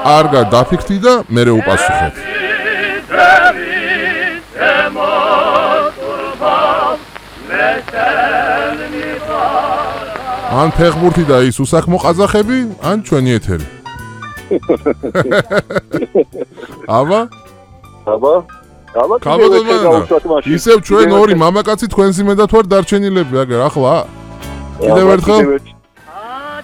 კარგად დაფიქრდი და მერე უპასუხეთ. ან ფეხბურთი და ის უსაქმო ყაზახები, ან ჩვენი ეთერი. აბა? ისევ ჩვენ ორი მამაკაცი თქვენს იმედად ვარ დარჩენილები, აგერ ახლა. კიდევ ერთხელ